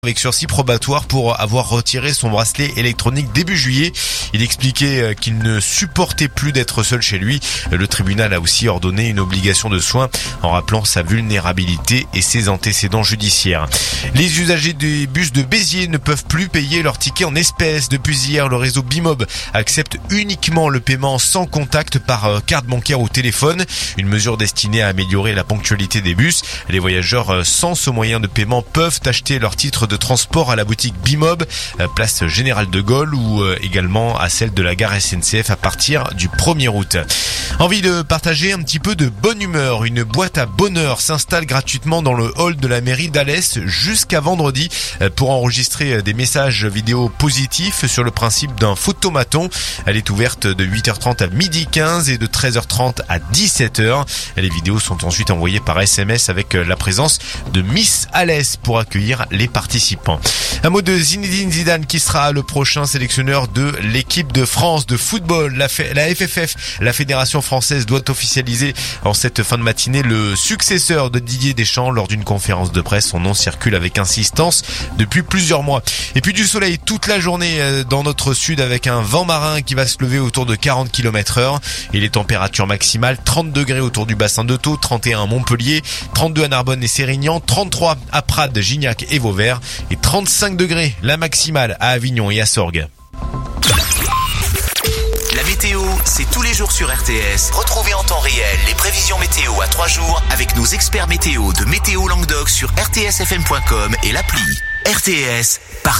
avec sursis probatoire pour avoir retiré son bracelet électronique début juillet. Il expliquait qu'il ne supportait plus d'être seul chez lui. Le tribunal a aussi ordonné une obligation de soins en rappelant sa vulnérabilité et ses antécédents judiciaires. Les usagers des bus de Béziers ne peuvent plus payer leurs tickets en espèces. Depuis hier, le réseau Bimob accepte uniquement le paiement sans contact par carte bancaire ou téléphone. Une mesure destinée à améliorer la ponctualité des bus. Les voyageurs sans ce moyen de paiement peuvent acheter leur titre de transport à la boutique Bimob, place Général de Gaulle ou également à celle de la gare SNCF à partir du 1er août. Envie de partager un petit peu de bonne humeur? Une boîte à bonheur s'installe gratuitement dans le hall de la mairie d'Alès jusqu'à vendredi pour enregistrer des messages vidéo positifs sur le principe d'un photomaton. Elle est ouverte de 8h30 à 12h15 et de 13h30 à 17h. Les vidéos sont ensuite envoyées par SMS avec la présence de Miss Alès pour accueillir les participants. Un mot de Zinedine Zidane qui sera le prochain sélectionneur de l'équipe de France de football. La FFF, la Fédération française, doit officialiser en cette fin de matinée le successeur de Didier Deschamps lors d'une conférence de presse. Son nom circule avec insistance depuis plusieurs mois. Et puis du soleil toute la journée dans notre sud avec un vent marin qui va se lever autour de 40 km/h et les températures maximales 30 degrés autour du bassin de Thau, 31 à Montpellier, 32 à Narbonne et Sérignan, 33 à Prades, Gignac et Vauvert et 35 degrés la maximale à Avignon et à Sorgues. La météo, c'est tous les jours sur RTS. Retrouvez en temps réel les prévisions météo à 3 jours avec nos experts météo de Météo Languedoc sur rtsfm.com et l'appli. RTS, partout.